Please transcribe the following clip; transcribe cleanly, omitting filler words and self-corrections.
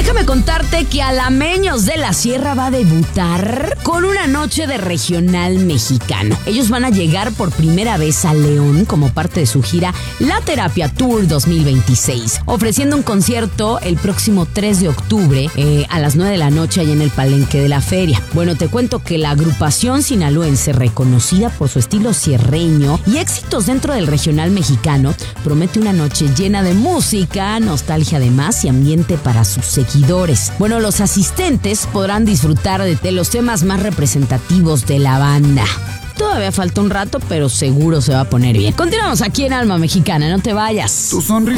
Déjame contarte que Alameños de la Sierra va a debutar con una noche de regional mexicano. Ellos van a llegar por primera vez a León como parte de su gira La Terapia Tour 2026, ofreciendo un concierto el próximo 3 de octubre a las 9 de la noche allá en el Palenque de la Feria. Bueno, te cuento que la agrupación sinaloense, reconocida por su estilo sierreño y éxitos dentro del regional mexicano, promete una noche llena de música, nostalgia además y ambiente para sus seguidores. Bueno, los asistentes podrán disfrutar de los temas más representativos de la banda. Todavía falta un rato, pero seguro se va a poner bien. Continuamos aquí en Alma Mexicana, no te vayas. Tu sonrisa